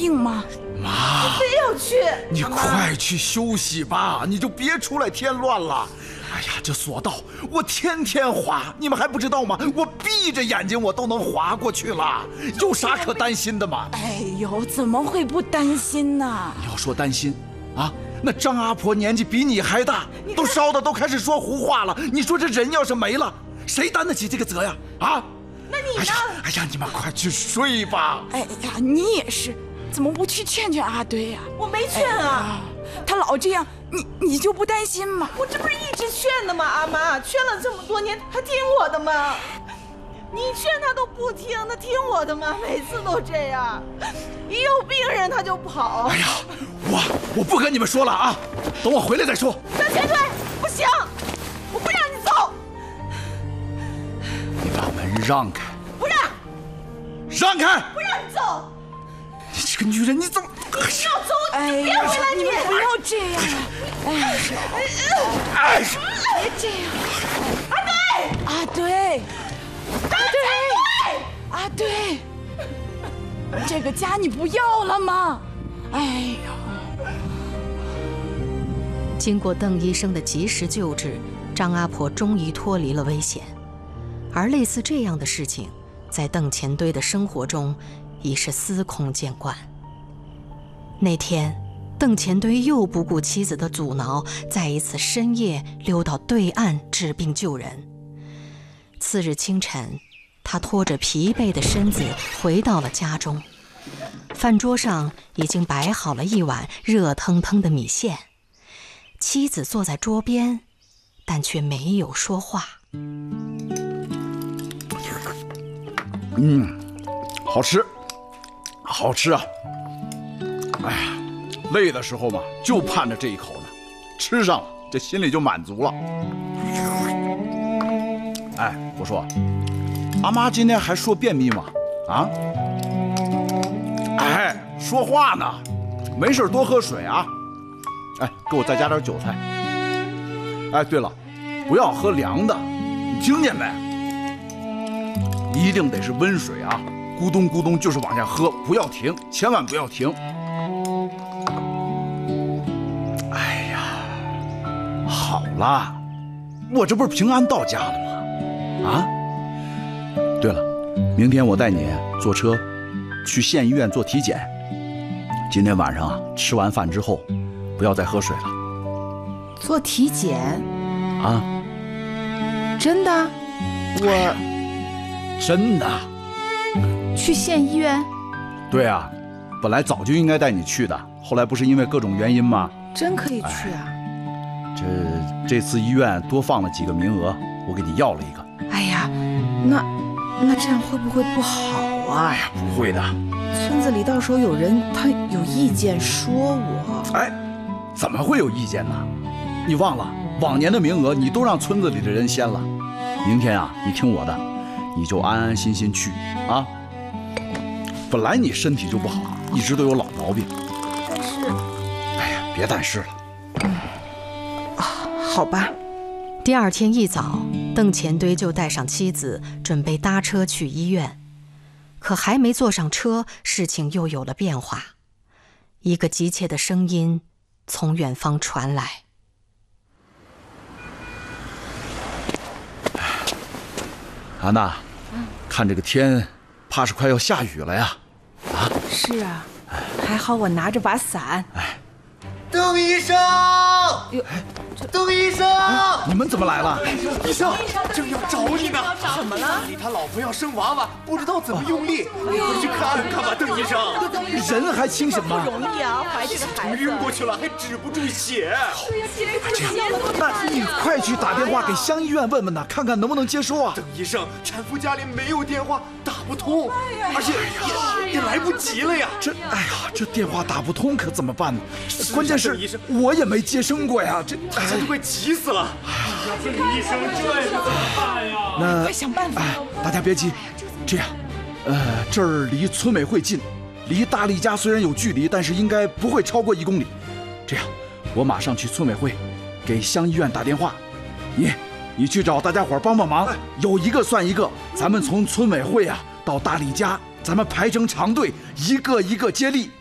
病吗？ 妈， 非要去， 你快去休息吧，你就别出来添乱了。哎呀，这索道我天天滑，你们还不知道吗？我闭着眼睛我都能滑过去了，有啥可担心的吗？ 哎呦，怎么会不担心呢？ 要说担心啊，那张阿婆年纪比你还大，都烧的都开始说胡话了。你说这人要是没了，谁担得起这个责呀？啊？ 那你呢？ 哎呀，你们快去睡吧。 哎呀，你也是，怎么不去劝劝阿堆呀？ 我没劝啊， 他老这样，你就不担心吗？ 我这不是一直劝的吗？阿妈，劝了这么多年，他听我的吗？你劝他都不听，他听我的吗？每次都这样，一有病人他就跑。 哎呀，我不跟你们说了啊，等我回来再说。 张前队，不行，我不让你走。 你把门让开。 不让。 让开。 不让你走。 你这个女人，你怎么？ 你不要走， 哎别回来，你不要这样。 哎， 别这样。阿堆，阿堆，这个家你不要了吗？哎呀！ 经过邓医生的及时救治，张阿婆终于脱离了危险。而类似这样的事情，在邓前堆的生活中已是司空见惯。那天，邓前堆又不顾妻子的阻挠，在一次深夜溜到对岸治病救人。次日清晨，他拖着疲惫的身子回到了家中。饭桌上已经摆好了一碗热腾腾的米线，妻子坐在桌边，但却没有说话。 好吃，好吃啊！哎呀，累的时候嘛，就盼着这一口呢，吃上了，这心里就满足了。哎，我说，阿妈今天还说便秘吗？啊？哎，说话呢，没事多喝水啊。哎，给我再加点韭菜。哎，对了，不要喝凉的，你听见没？一定得是温水啊，咕咚咕咚就是往下喝，不要停，千万不要停。哎呀，好了，我这不是平安到家了吗？啊，对了，明天我带你坐车去县医院做体检。今天晚上啊，吃完饭之后，不要再喝水了。 做体检？ 啊？ 真的？我真的。 去县医院？ 对啊，本来早就应该带你去的，后来不是因为各种原因吗？ 真可以去啊？ 这次医院多放了几个名额，我给你要了一个。 哎呀，那这样会不会不好啊？ 哎呀，不会的。 村子里到时候有人他有意见说我。 哎，怎么会有意见呢？你忘了往年的名额你都让村子里的人先了。明天啊，你听我的，你就安安心心去啊。本来你身体就不好，一直都有老毛病。 但是， 哎呀，别但是了。 好吧。 第二天一早，邓前堆就带上妻子，准备搭车去医院。可还没坐上车，事情又有了变化。一个急切的声音从远方传来：“ 安娜，看这个天，怕是快要下雨了呀。”啊？ 是啊，还好我拿着把伞。 邓医生，邓医生， 你们怎么来了？ 医生正要找你呢。 怎么了？ 里他老婆要生娃娃，不知道怎么用力，你快去看看吧，邓医生。 人还清醒吗？ 不容易啊，怀这个孩子。 晕过去了，还止不住血。 那你快去打电话给乡医院问问呢，看看能不能接收啊。 邓医生，产妇家里没有电话，打不通，而且也来不及了呀。 这电话打不通可怎么办呢？关键是我也没接生过呀， 大家都快急死了。邓医生，这怎么办呀？ 那快想办法。 大家别急，这样，这儿离村委会近，离大力家虽然有距离，但是应该不会超过1公里。这样，我马上去村委会，给乡医院打电话。你去找大家伙帮忙，有一个算一个。咱们从村委会啊到大力家，咱们排成长队，一个一个接力。